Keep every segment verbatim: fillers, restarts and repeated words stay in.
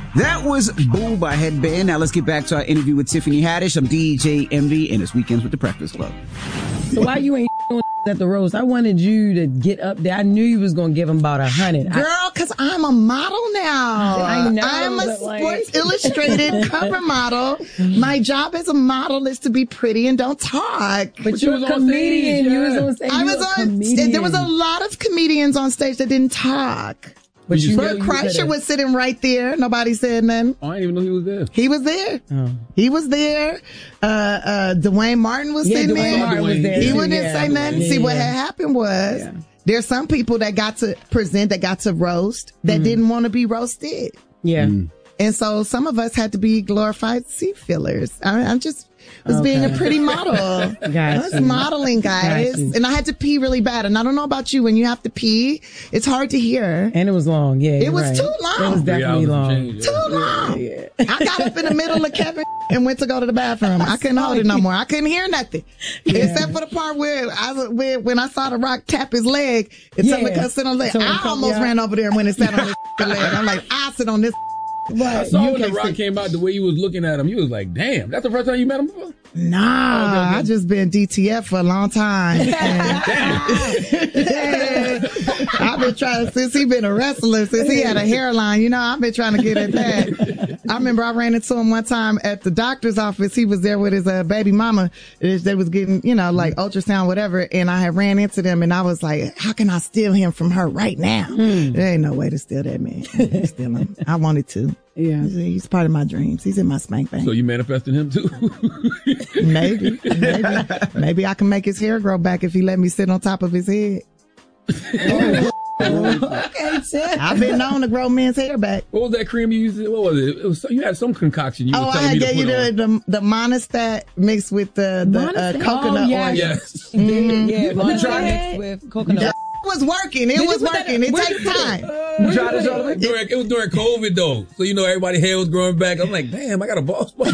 That was Boo by Headband. Now let's get back to our interview with Tiffany Haddish. I'm D J Envy, and it's Weekends with the Breakfast Club. So why you ain't doing at the roast? I wanted you to get up there. I knew you was going to give him about a hundred. Girl, because I'm a model now. I know. I'm a Sports like... Illustrated cover model. My job as a model is to be pretty and don't talk. But, but you were a comedian. Yeah. You was on stage. I was on. Comedian. There was a lot of comedians on stage that didn't talk. But you Bert Kreischer was sitting right there. Nobody said nothing. Oh, I didn't even know he was there. He was there. Oh. He was there. Uh, uh, Dwayne Martin was yeah, sitting Dwayne there. Martin was there. He too, wouldn't yeah. say nothing. Yeah, See, yeah. what had happened was yeah. there's some people that got to present, that got to roast, that mm. didn't want to be roasted. Yeah. Mm. And so some of us had to be glorified seat fillers. I, I'm just was okay. being a pretty model. I was you. modeling, guys. And I had to pee really bad. And I don't know about you, when you have to pee, it's hard to hear. And it was long, yeah. It was right. too long. It was definitely long. Change, yeah. Too long. Yeah, yeah. I got up in the middle of Kevin and went to go to the bathroom. I couldn't hold it no more. I couldn't hear nothing. Yeah. Except for the part where I was, where, when I saw The Rock tap his leg and yeah. someone could sit on his leg. So I almost yeah. ran over there when it sat on his leg. I'm like, I'll sit on this. Right. I saw when The Rock came out, the way you was looking at him, you was like, damn, that's the first time you met him before? Nah, oh, okay, okay. I just been D T F for a long time. And, I've been trying, since he been a wrestler, since he had a hairline, you know, I've been trying to get at that. I remember I ran into him one time at the doctor's office. He was there with his uh, baby mama. They was getting, you know, like ultrasound, whatever. And I had ran into them and I was like, how can I steal him from her right now? Hmm. There ain't no way to steal that man. Steal him. I wanted to. Yeah. He's, he's part of my dreams. He's in my spank bank. So you manifested him too? Maybe. Maybe. Maybe I can make his hair grow back if he let me sit on top of his head. Oh, okay, Ted. I've been known to grow men's hair back. What was that cream you used? What was it? It was, you had some concoction you oh, were telling I me to gave put you the, on. the, the Monistat mixed with the, the uh, coconut oh, yeah. oil. Yes. Mm-hmm. Yeah, Monistat mixed with coconut oil. It was working. It Did was working. It takes time. You tried it all during, it was during COVID though, so you know everybody's hair was growing back. I'm like, damn, I got a bald spot.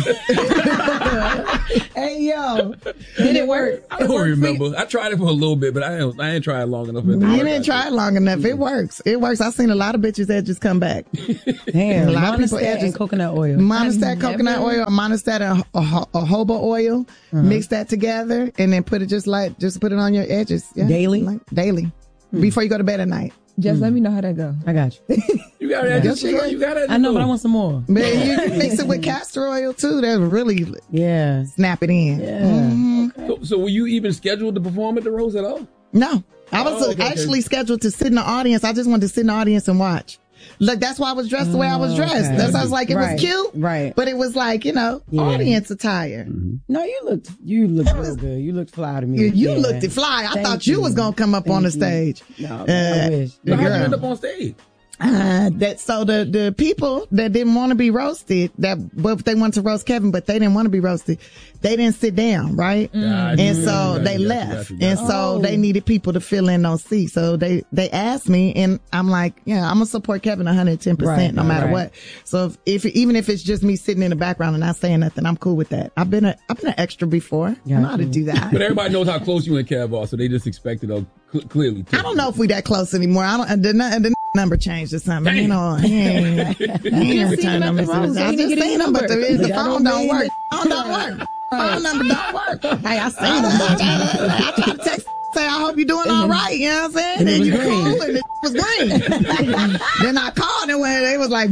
Hey yo, did it work? I don't remember. I tried it for a little bit, but I ain't, I ain't tried it long enough. You didn't try it long enough. It works. It works. I've seen a lot of bitches that just come back. Damn, a lot of people Monistat and coconut oil. Monistat coconut oil, or Monistat and a, a, a jojoba oil. Uh-huh. Mix that together and then put it just like just put it on your edges. Yeah. Daily, like, daily. Mm. Before you go to bed at night. Just mm. let me know how that go. I got you. You got it. Just you got it. I know, but I want some more. Man, you can mix it with castor oil too. That's really yeah. Snap it in. Yeah. Mm-hmm. Okay. So, so were you even scheduled to perform at the Rose at all? No, I was oh, okay, actually okay. scheduled to sit in the audience. I just wanted to sit in the audience and watch. Like, that's why I was dressed the way I was dressed. Okay. That's why I was like, it right. was cute. Right. But it was like, you know, yeah. audience attire. Mm-hmm. No, you looked, you looked real good. You looked fly to me. You, you yeah. looked fly. I Thank thought you, you was going to come up Thank on the you. stage. No, uh, I wish. So how did you end up on stage? Uh, that so the the people that didn't want to be roasted, that but they wanted to roast Kevin, but they didn't want to be roasted. They didn't sit down, right? Mm. And so they left, and so they needed people to fill in those seats. So they they asked me, and I'm like, yeah, I'm gonna support Kevin one hundred ten percent no matter right. what. So if, if even if it's just me sitting in the background and not saying nothing, I'm cool with that. I've been a I've been an extra before. Yeah, I know how to do that. But everybody knows how close you and Kev are, so they just expect it uh, cl- clearly. Too. I don't know if we that close anymore. I don't. The, the number changed or something. Damn. You know, he ain't, he ain't return no messages. I just seen him, but the, the phone don't work. Phone don't work. Phone number don't work. Hey, I seen him. I tried to text, say, I hope you're doing all right. You know what I'm saying? And then you cool, and it was green. Then I called and when they was like,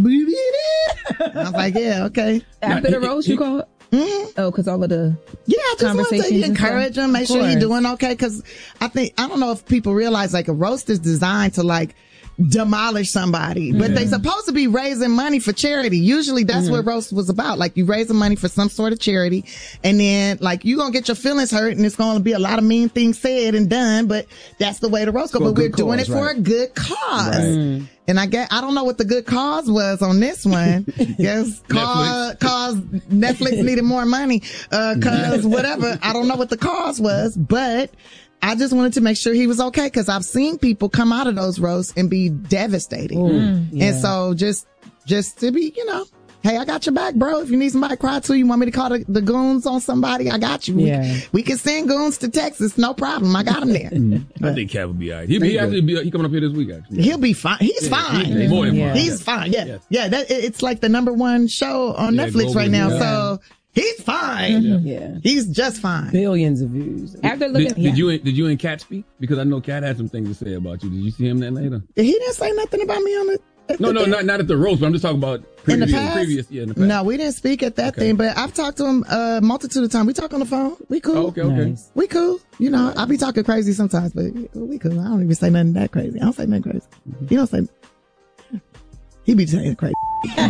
I was like, yeah, okay. After the roast, you called? Mm-hmm. Oh, because all of the yeah, I just want to encourage him, make sure he's doing okay. Because I think I don't know if people realize like a roast is designed to like demolish somebody, but mm-hmm. they supposed to be raising money for charity. Usually that's mm-hmm. what roast was about. Like you raising money for some sort of charity, and then like you gonna get your feelings hurt, and it's gonna be a lot of mean things said and done. But that's the way the roast go. But we're doing it for right. a good cause. Right. And I get, I don't know what the good cause was on this one. Yes, cause, cause Netflix needed more money. Uh, cause whatever. I don't know what the cause was, but I just wanted to make sure he was okay. Cause I've seen people come out of those roasts and be devastated. Mm, yeah. And so just, just to be, you know, hey, I got your back, bro. If you need somebody to cry to, you want me to call the, the goons on somebody, I got you. Yeah. We, we can send goons to Texas, no problem. I got them there. I think Cat will be all right. He'll be actually be, he coming up here this week. Actually, he'll be fine. He's yeah, fine. He's more than Yeah. fine. He's fine. Yeah, Yes. yeah. That it's like the number one show on Yeah, Netflix globally, right now. yeah. So he's fine. Yeah. yeah. He's just fine. Billions of views. After looking, Did, yeah. did you and- did you and Cat speak? Because I know Cat had some things to say about you. Did you see him that night? Or? He didn't say nothing about me on the. at No, the no, thing. not not at the roast. But I'm just talking about In the previous, past? previous, yeah, in the past. No, we didn't speak at that Okay. thing, but I've talked to him a multitude of times. We talk on the phone. We cool. Oh, okay, okay. Nice. We cool. You know, I be talking crazy sometimes, but we cool. I don't even say nothing that crazy. I don't say nothing crazy. He don't say. He be saying crazy. Yeah,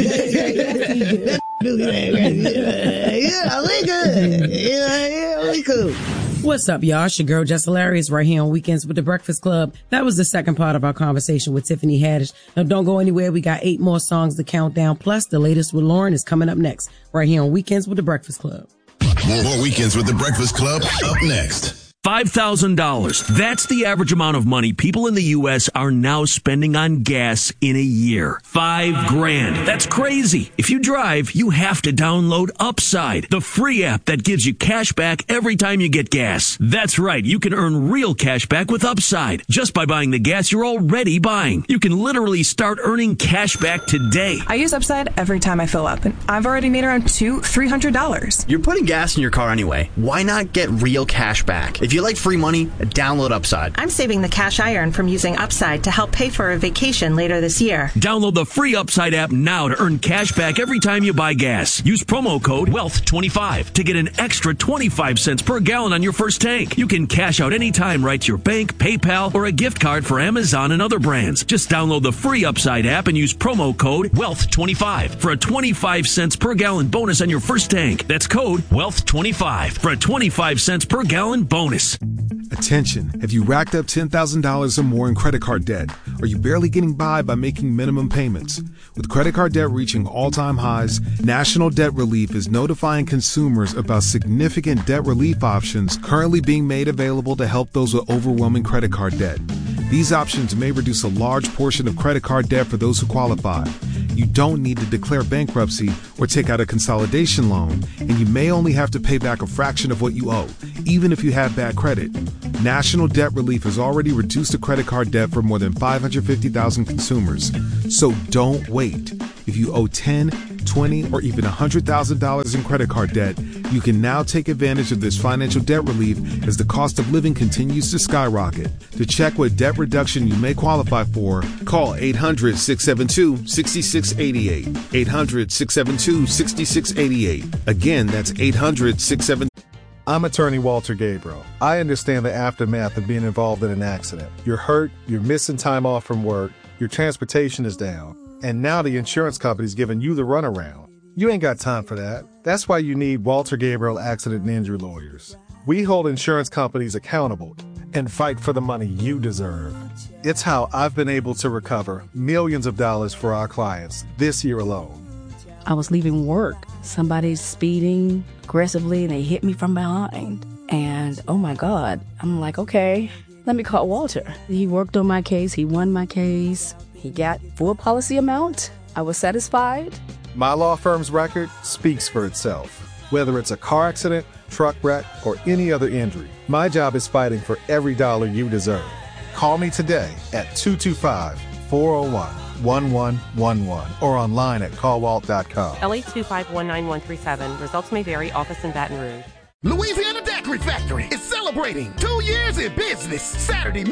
we good. Yeah, yeah, we cool. What's up, y'all? It's your girl, Jess Hilarious, right here on Weekends with the Breakfast Club. That was the second part of our conversation with Tiffany Haddish. Now, don't go anywhere. We got eight more songs to count down. Plus, the latest with Lauren is coming up next, right here on Weekends with the Breakfast Club. More, more Weekends with the Breakfast Club up next. five thousand dollars. That's the average amount of money people in the U S are now spending on gas in a year. Five grand. That's crazy. If you drive, you have to download Upside, the free app that gives you cash back every time you get gas. That's right. You can earn real cash back with Upside just by buying the gas you're already buying. You can literally start earning cash back today. I use Upside every time I fill up, and I've already made around two, three hundred dollars. You're putting gas in your car anyway. Why not get real cash back? If you like free money, download Upside. I'm saving the cash I earn from using Upside to help pay for a vacation later this year. Download the free Upside app now to earn cash back every time you buy gas. Use promo code wealth twenty-five to get an extra twenty-five cents per gallon on your first tank. You can cash out anytime right to your bank, PayPal, or a gift card for Amazon and other brands. Just download the free Upside app and use promo code wealth twenty-five for a twenty-five cents per gallon bonus on your first tank. That's code wealth twenty-five for a twenty-five cents per gallon bonus. Attention, have you racked up ten thousand dollars or more in credit card debt? Are you barely getting by by making minimum payments? With credit card debt reaching all-time highs, National Debt Relief is notifying consumers about significant debt relief options currently being made available to help those with overwhelming credit card debt. These options may reduce a large portion of credit card debt for those who qualify. You don't need to declare bankruptcy or take out a consolidation loan, and you may only have to pay back a fraction of what you owe, even if you have bad credit. National Debt Relief has already reduced the credit card debt for more than five hundred fifty thousand consumers. So don't wait. If you owe ten, twenty, or even one hundred thousand dollars in credit card debt, you can now take advantage of this financial debt relief as the cost of living continues to skyrocket. To check what debt reduction you may qualify for, call eight hundred, six seven two, six six eight eight. eight hundred, six seven two, six six eight eight. Again, that's eight hundred, six seven two. I'm attorney Walter Gabriel. I understand the aftermath of being involved in an accident. You're hurt, you're missing time off from work, your transportation is down, and now the insurance company's giving you the runaround. You ain't got time for that. That's why you need Walter Gabriel Accident and Injury Lawyers. We hold insurance companies accountable and fight for the money you deserve. It's how I've been able to recover millions of dollars for our clients this year alone. I was leaving work. Somebody's speeding aggressively and they hit me from behind. And oh my God, I'm like, okay, let me call Walter. He worked on my case. He won my case. He got full policy amount. I was satisfied. My law firm's record speaks for itself. Whether it's a car accident, truck wreck, or any other injury, my job is fighting for every dollar you deserve. Call me today at two two five, four oh one, one one one one or online at call walt dot com. L eight two five one nine one three seven. Results may vary. Office in Baton Rouge. Louisiana Daiquiri Factory is celebrating two years in business Saturday,